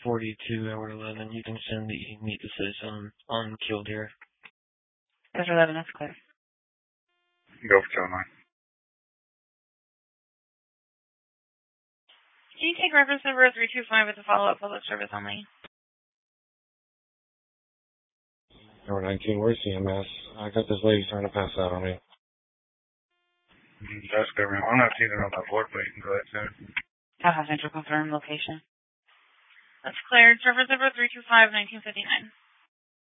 42 hour 11. You can send the meet the citizen on Killdeer. Desert 11, that's clear. Go for Channel 9. Can you take reference number 325 with a follow-up public service only? Number 19, where's CMS? I got this lady trying to pass out on me. That's government. I'm not seeing her on that floor plate. Go ahead, sir. I'll have Central confirm location. That's cleared. Reference number 325, 1959.